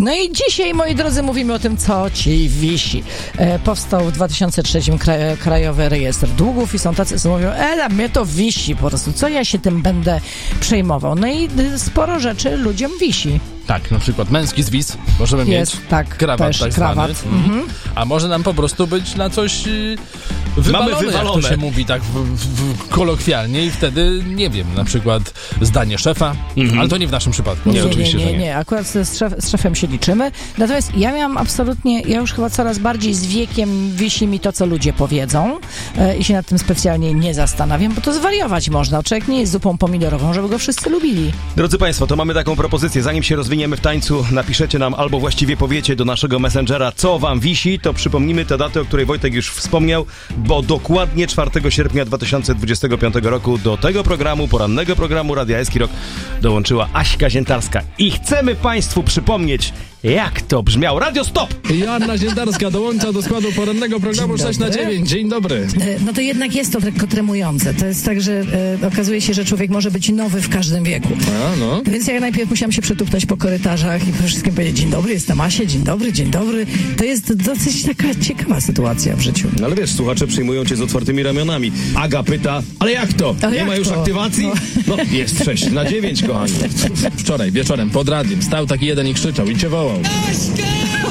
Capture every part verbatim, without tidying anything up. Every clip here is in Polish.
No i dzisiaj, moi drodzy, mówimy o tym, co ci wisi. E, powstał w dwa tysiące trzecim kraj, Krajowy Rejestr Długów i są tacy, co mówią, e, a mnie to wisi po prostu, co ja się tym będę przejmował. No i sporo rzeczy ludziom wisi. Tak, na przykład męski zwis możemy Jest, mieć, tak, krawat też, tak krawat. zwany, Mhm. a może nam po prostu być na coś yy, wywalone, Mamy wywalone, jak to się mówi tak w, w, w kolokwialnie i wtedy, nie wiem, na przykład zdanie szefa, mhm. ale to nie w naszym przypadku. Nie, nie, oczywiście, nie, nie, że nie. nie, akurat z, szef, z szefem się liczymy. Natomiast ja miałam absolutnie, ja już chyba coraz bardziej z wiekiem wisi mi to, co ludzie powiedzą e, i się nad tym specjalnie nie zastanawiam, bo to zwariować można. Człowiek nie jest zupą pomidorową, żeby go wszyscy lubili. Drodzy Państwo, to mamy taką propozycję. Zanim się rozwiniemy w tańcu, napiszecie nam albo właściwie powiecie do naszego Messengera, co wam wisi, to przypomnimy tę datę, o której Wojtek już wspomniał, bo dokładnie czwartego sierpnia dwa tysiące dwudziestego piątego roku do tego programu, porannego programu Radia Eski Rock dołączyła Aśka Ziętarska. I chcemy Państwu przypomnieć, jak to brzmiało. Radio Stop! Joanna Ziętarska dołącza do składu porannego programu sześć na dziewięć. Dzień dobry. No to jednak jest to lekko tremujące. To jest tak, że e, okazuje się, że człowiek może być nowy w każdym wieku. A, no. Więc ja najpierw musiałam się przetuptać po korytarzach i przede wszystkim powiedzieć: dzień dobry, jestem Asia, dzień dobry, dzień dobry. To jest dosyć taka ciekawa sytuacja w życiu. No ale wiesz, słuchacze przyjmują cię z otwartymi ramionami. Aga pyta, ale jak to? Ale Nie jak ma już to? aktywacji? No. no jest sześć na dziewięć, kochani. Wczoraj wieczorem pod radiem stał taki jeden i krzyczał i cię wołał. Aśka!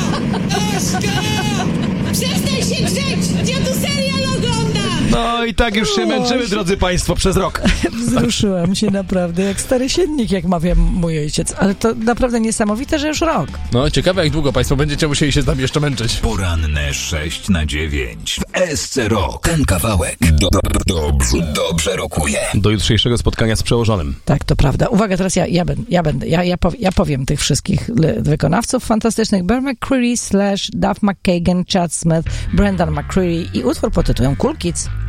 Aśka! Przestań się grzeć! Ja tu serial oglądam! No i tak już się męczymy, drodzy Państwo, przez rok. Wzruszyłam się naprawdę, jak stary siennik, jak mawia mój ojciec. Ale to naprawdę niesamowite, że już rok. No, ciekawe jak długo Państwo będziecie musieli się z nami jeszcze męczyć. Poranne sześć na dziewięć w S C Rock. Ten kawałek do, do, dobrze, dobrze rokuje. Do jutrzejszego spotkania z przełożonym. Tak, to prawda. Uwaga, teraz ja, ja, ben, ja będę, ja, ja, pow, ja powiem tych wszystkich le, wykonawców fantastycznych. Bear McCreary slash Duff McKagan, Chad Smith, Brendan McCreary i utwór pod tytułem Cool Kids.